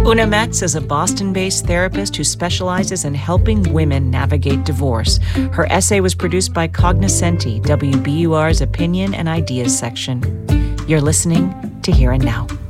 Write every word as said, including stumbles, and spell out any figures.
Una Metz is a Boston-based therapist who specializes in helping women navigate divorce. Her essay was produced by Cognoscenti, W B U R's opinion and ideas section. You're listening to Here and Now.